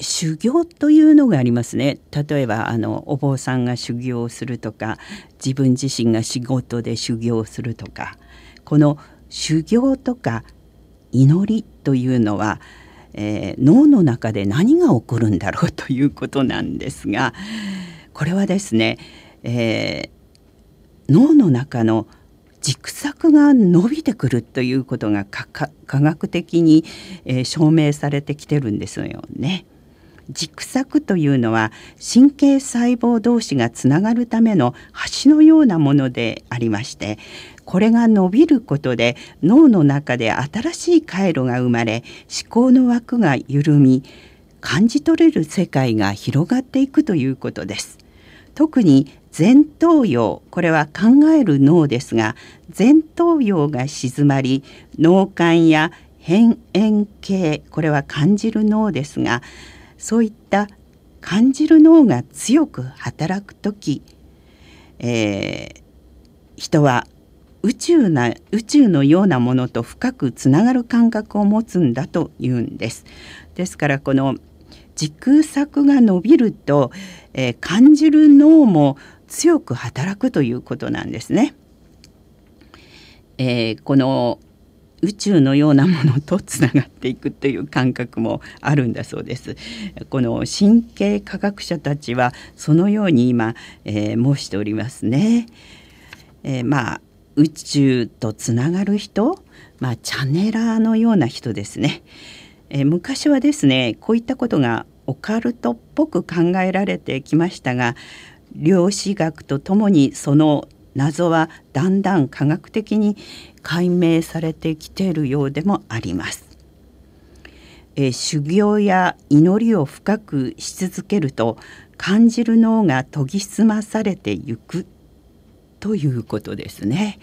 修行というのがありますね。例えばお坊さんが修行をするとか、自分自身が仕事で修行をするとか、この修行とか祈りというのは、脳の中で何が起こるんだろうということなんですが、これはですね、脳の中の軸索が伸びてくるということが科学的に、証明されてきてるんですよね。軸索というのは神経細胞同士がつながるための橋のようなものでありまして、これが伸びることで脳の中で新しい回路が生まれ、思考の枠が緩み、感じ取れる世界が広がっていくということです。特に前頭葉、これは考える脳ですが、前頭葉が静まり、脳幹や辺縁系、これは感じる脳ですが、そういった感じる脳が強く働くとき、人は宇宙のようなものと深くつながる感覚を持つんだというんです。ですからこの軸索が伸びると、感じる脳も強く働くということなんですね。この宇宙のようなものとつながっていくという感覚もあるんだそうです。この神経科学者たちはそのように今、申しておりますね。宇宙とつながる人、チャネラーのような人ですね。昔はですね、こういったことがオカルトっぽく考えられてきましたが、量子学とともにその謎はだんだん科学的に解明されてきているようでもあります。修行や祈りを深くし続けると、感じる脳が研ぎ澄まされていくということですね。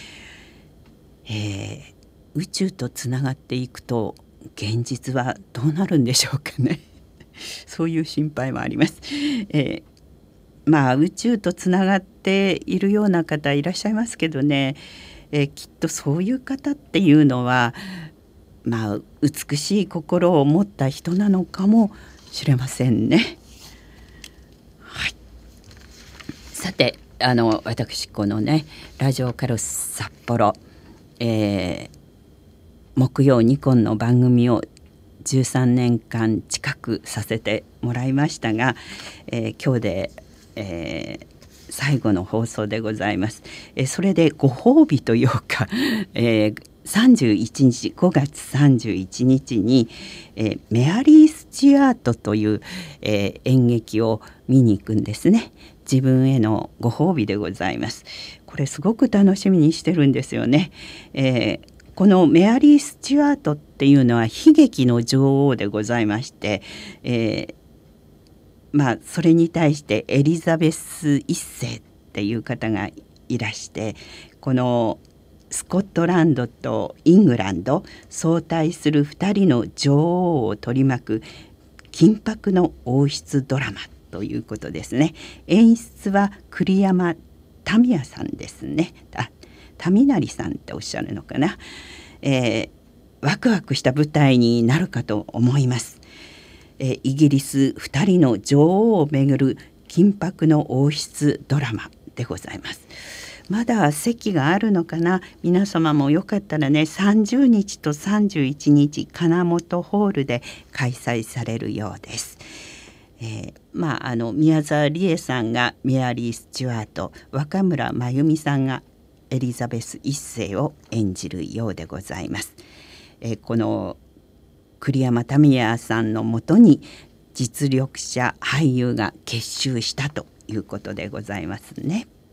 宇宙とつながっていくと現実はどうなるんでしょうかね。そういう心配もあります。宇宙とつながっているような方いらっしゃいますけどね、きっとそういう方っていうのは、美しい心を持った人なのかもしれませんね。はい、さて私このねラジオカルス札幌、木曜ニコンの番組を13年間近くさせてもらいましたが、今日で、最後の放送でございます。それでご褒美というか、31日5月31日に、メアリー・スチュアートという、演劇を見に行くんですね。自分へのご褒美でございます。これすごく楽しみにしてるんですよね。このメアリー・スチュアートっていうのは悲劇の女王でございまして、それに対してエリザベス一世っていう方がいらして、このスコットランドとイングランド相対する2人の女王を取り巻く緊迫の王室ドラマということですね。演出は栗山民也さんですね。民成さんっておっしゃるのかな。ワクワクした舞台になるかと思います。イギリス2人の女王をめぐる緊迫の王室ドラマでございます。まだ席があるのかな。皆様もよかったらね、30日と31日金本ホールで開催されるようです。宮沢りえさんがメアリー・スチュアート、若村真由美さんがエリザベス一世を演じるようでございます。この栗山民也さんのもとに実力者俳優が結集したということでございますね。